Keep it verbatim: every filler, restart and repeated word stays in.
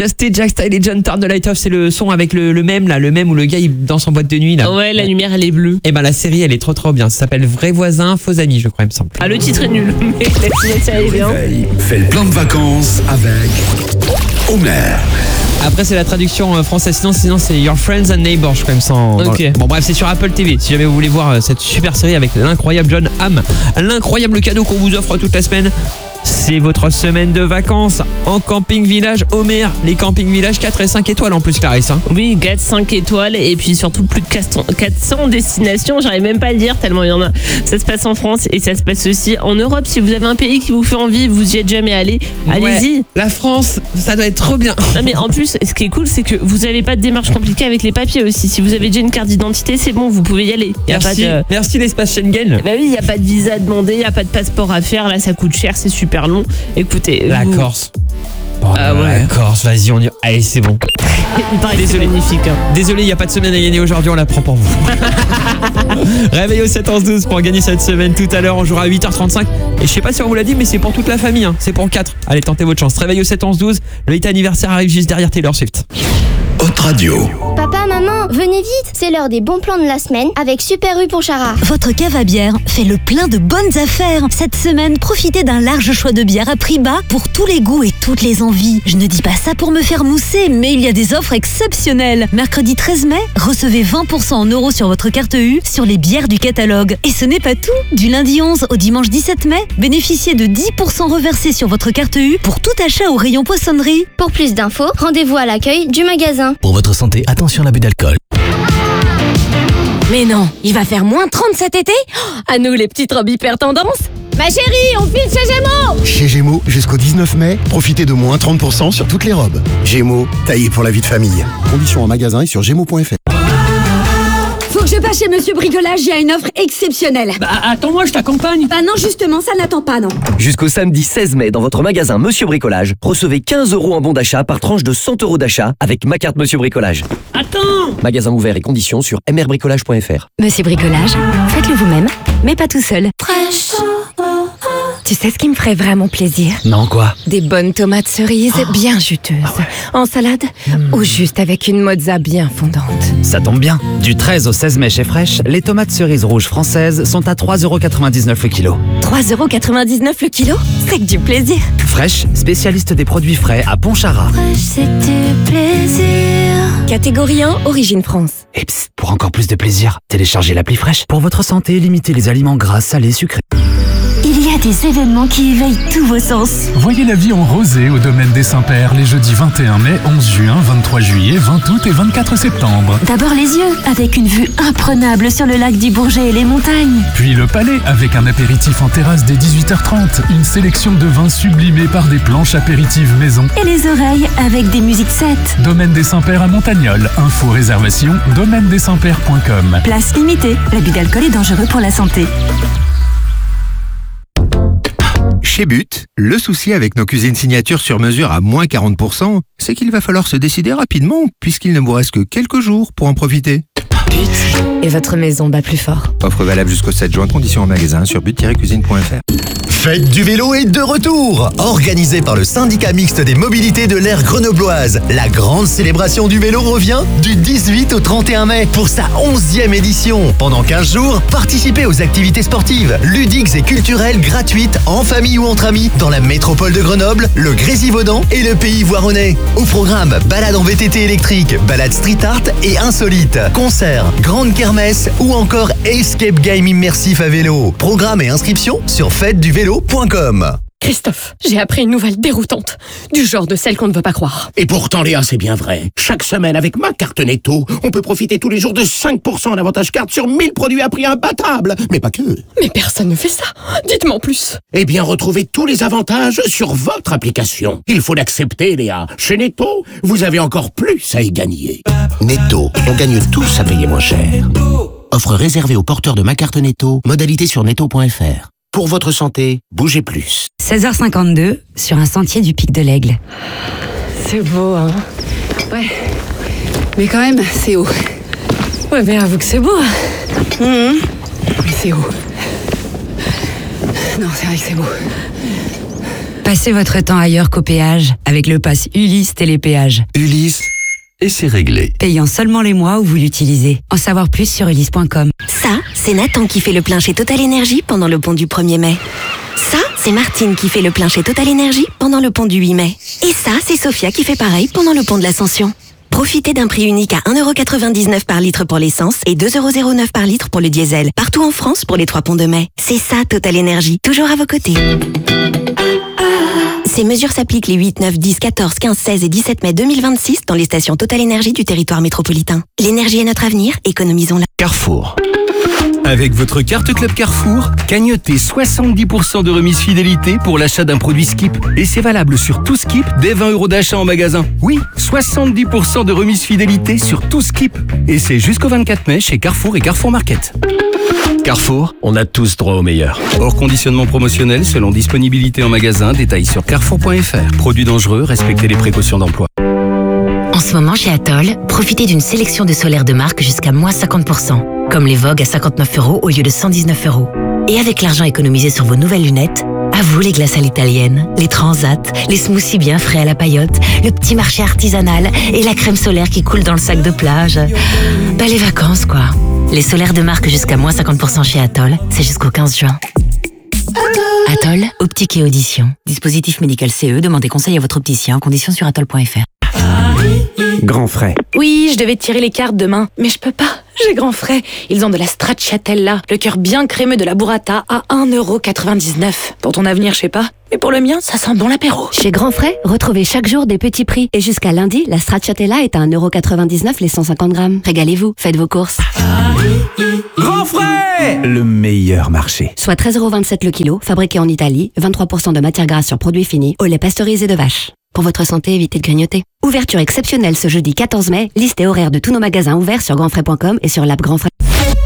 Majesté, Jack Style et John Turn the Light Off, c'est le son avec le, le même là, le même où le gars il danse en boîte de nuit là. Ouais, la lumière elle est bleue. Et ben la série elle est trop trop bien. Ça s'appelle Vrais voisins, faux amis, je crois, il me semble. Ah, le titre est nul, mais la série est bien. Fais le plein de vacances avec Homer. Après c'est la traduction euh, française, sinon, sinon c'est Your Friends and Neighbors, je crois, il me semble. Ok. Bon bref, c'est sur Apple T V. Si jamais vous voulez voir euh, cette super série avec l'incroyable John Hamm, l'incroyable cadeau qu'on vous offre toute la semaine. C'est votre semaine de vacances en camping village Homer. Les camping villages quatre et cinq étoiles en plus, Clarisse. Hein. Oui, quatre, cinq étoiles et puis surtout plus de quatre cents destinations. J'arrive même pas à le dire tellement il y en a. Ça se passe en France et ça se passe aussi en Europe. Si vous avez un pays qui vous fait envie, vous y êtes jamais allé, allez-y. Ouais, la France, ça doit être trop bien. Non mais en plus, ce qui est cool, c'est que vous n'avez pas de démarche compliquée avec les papiers aussi. Si vous avez déjà une carte d'identité, c'est bon, vous pouvez y aller. Y a Merci, pas de... merci l'espace Schengen. Bah oui, il n'y a pas de visa à demander, il n'y a pas de passeport à faire. Là, ça coûte cher, c'est super long. Écoutez, La vous... Corse. Bon, Ah ouais. La Corse, vas-y, on y... Allez, c'est bon. Il paraît que c'est Désolé. magnifique. Hein. Désolé, il n'y a pas de semaine à gagner aujourd'hui, on la prend pour vous. Réveil au sept onze douze pour gagner cette semaine. Tout à l'heure, on jouera à huit heures trente-cinq. Et je sais pas si on vous l'a dit, mais c'est pour toute la famille. Hein. C'est pour quatre. Allez, tentez votre chance. Réveil au sept onze douze. Le hit anniversaire arrive juste derrière Taylor Swift. Haute Radio. Papa, maman, venez vite, c'est l'heure des bons plans de la semaine avec Super U Pontcharra. Votre cave à bière fait le plein de bonnes affaires. Cette semaine, profitez d'un large choix de bières à prix bas pour tous les goûts et toutes les envies. Je ne dis pas ça pour me faire mousser, mais il y a des offres exceptionnelles. Mercredi treize mai, recevez vingt pour cent en euros sur votre carte U sur les bières du catalogue. Et ce n'est pas tout. Du lundi onze au dimanche dix-sept mai, bénéficiez de dix pour cent reversés sur votre carte U pour tout achat au rayon poissonnerie. Pour plus d'infos, rendez-vous à l'accueil du magasin. Pour votre santé, attention à l'abus d'alcool. Mais non, il va faire moins trente cet été? À nous les petites robes hyper tendance. Ma chérie, on file chez Gémeaux! Chez Gémeaux, jusqu'au dix-neuf mai, profitez de moins trente pour cent sur toutes les robes. Gémeaux, taillé pour la vie de famille. Conditions en magasin et sur gémeaux point f r. Faut que je passe chez Monsieur Bricolage, il y a une offre exceptionnelle. Bah attends-moi, je t'accompagne. Bah non, justement, ça n'attend pas, non. Jusqu'au samedi seize mai, dans votre magasin Monsieur Bricolage, recevez quinze euros en bon d'achat par tranche de cent euros d'achat avec ma carte Monsieur Bricolage. Attends! Magasin ouvert et conditions sur m r bricolage point f r. Monsieur Bricolage, faites-le vous-même, mais pas tout seul. Fraîche. Tu sais ce qui me ferait vraiment plaisir? Non, quoi? Des bonnes tomates cerises bien juteuses. En salade ou juste avec une mozza bien fondante. Ça tombe bien. Du treize au seize mai chez Fresh, les tomates cerises rouges françaises sont à trois euros quatre-vingt-dix-neuf le kilo. trois euros quatre-vingt-dix-neuf le kilo? C'est que du plaisir. Fresh, spécialiste des produits frais à Pontcharra. Fresh, c'est du plaisir. Catégorie un, origine France. Et psst, pour encore plus de plaisir, téléchargez l'appli Fresh. Pour votre santé, limitez les aliments gras, salés, sucrés. Il y a des événements qui éveillent tous vos sens. Voyez la vie en rosé au domaine des Saints-Pères les jeudis vingt et un mai, onze juin, vingt-trois juillet, vingt août et vingt-quatre septembre. D'abord les yeux, avec une vue imprenable sur le lac du Bourget et les montagnes. Puis le palais, avec un apéritif en terrasse dès dix-huit heures trente, une sélection de vins sublimés par des planches apéritives maison. Et les oreilles, avec des musiques sept. Domaine des Saints-Pères à Montagnol. Info réservation, domaine des saints pères point com. Place limitée. L'abus d'alcool est dangereux pour la santé. Chez But, le souci avec nos cuisines signatures sur mesure à moins quarante pour cent, c'est qu'il va falloir se décider rapidement, puisqu'il ne vous reste que quelques jours pour en profiter. But. Et votre maison bat plus fort. Offre valable jusqu'au sept juin, conditions en magasin sur but tiret cuisine point f r. Fête du vélo est de retour! Organisée par le syndicat mixte des mobilités de l'aire grenobloise, la grande célébration du vélo revient du dix-huit au trente et un mai pour sa onzième édition. Pendant quinze jours, participez aux activités sportives, ludiques et culturelles gratuites en famille ou entre amis dans la métropole de Grenoble, le Grésivaudan et le Pays Voironnais. Au programme, balade en V T T électrique, balade street art et insolite, concerts, grande kermesse ou encore escape game immersif à vélo. Programme et inscription sur fête du vélo point com. Christophe, j'ai appris une nouvelle déroutante, du genre de celle qu'on ne veut pas croire. Et pourtant, Léa, c'est bien vrai. Chaque semaine, avec ma carte Netto, on peut profiter tous les jours de cinq pour cent d'avantage carte sur mille produits à prix imbattable. Mais pas que. Mais personne ne fait ça. Dites-moi en plus. Eh bien, retrouvez tous les avantages sur votre application. Il faut l'accepter, Léa. Chez Netto, vous avez encore plus à y gagner. Netto, on gagne tous à payer moins cher. Offre réservée aux porteurs de ma carte Netto, modalité sur netto point f r. Pour votre santé, bougez plus. seize heures cinquante-deux, sur un sentier du Pic de l'Aigle. C'est beau, hein. Ouais. Mais quand même, c'est haut. Ouais, mais avoue que c'est beau. Mmh. Mais c'est haut. Non, c'est vrai que c'est beau. Pas Passez votre temps ailleurs qu'au péage avec le pass Ulysse Télépéage. Ulysse, et c'est réglé. Payant seulement les mois où vous l'utilisez. En savoir plus sur ulysse point com. Ça, c'est Nathan qui fait le plein chez Total Energy pendant le pont du premier mai. Ça, c'est Martine qui fait le plein chez Total Energy pendant le pont du huit mai. Et ça, c'est Sophia qui fait pareil pendant le pont de l'Ascension. Profitez d'un prix unique à un euro quatre-vingt-dix-neuf par litre pour l'essence et deux euros zéro neuf par litre pour le diesel. Partout en France pour les trois ponts de mai. C'est ça Total Energy, toujours à vos côtés. Ces mesures s'appliquent les huit, neuf, dix, quatorze, quinze, seize et dix-sept mai deux mille vingt-six dans les stations Total Energy du territoire métropolitain. L'énergie est notre avenir, économisons-la. Carrefour. Avec votre carte Club Carrefour, cagnotez soixante-dix pour cent de remise fidélité pour l'achat d'un produit Skip. Et c'est valable sur tout Skip dès vingt euros d'achat en magasin. Oui, soixante-dix pour cent de remise fidélité sur tout Skip. Et c'est jusqu'au vingt-quatre mai chez Carrefour et Carrefour Market. Carrefour, on a tous droit au meilleur. Hors conditionnement promotionnel selon disponibilité en magasin, détails sur carrefour point f r. Produits dangereux, respectez les précautions d'emploi. En ce moment chez Atoll, profitez d'une sélection de solaires de marque jusqu'à moins cinquante pour cent, comme les Vogue à cinquante-neuf euros au lieu de cent dix-neuf euros. Et avec l'argent économisé sur vos nouvelles lunettes, à vous les glaces à l'italienne, les transats, les smoothies bien frais à la paillote, le petit marché artisanal et la crème solaire qui coule dans le sac de plage. Bah les vacances quoi. Les solaires de marque jusqu'à moins cinquante pour cent chez Atoll, c'est jusqu'au quinze juin. Atoll, optique et audition. Dispositif médical C E, demandez conseil à votre opticien, conditions sur atoll point f r. Grand frais. Oui, je devais tirer les cartes demain, mais je peux pas. J'ai grand frais. Ils ont de la stracciatella, le cœur bien crémeux de la burrata à un euro quatre-vingt-dix-neuf. Pour ton avenir, je sais pas. Mais pour le mien, ça sent bon l'apéro. Chez Grand Frais, retrouvez chaque jour des petits prix. Et jusqu'à lundi, la stracciatella est à un euro quatre-vingt-dix-neuf les cent cinquante grammes. Régalez-vous, faites vos courses. Grand frais, le meilleur marché. Soit treize euros vingt-sept le kilo, fabriqué en Italie, vingt-trois pour cent de matière grasse sur produits finis, au lait pasteurisé de vache. Pour votre santé, évitez de grignoter. Ouverture exceptionnelle ce jeudi quatorze mai, liste et horaire de tous nos magasins ouverts sur grandfrais point com et sur l'app Grand Frais.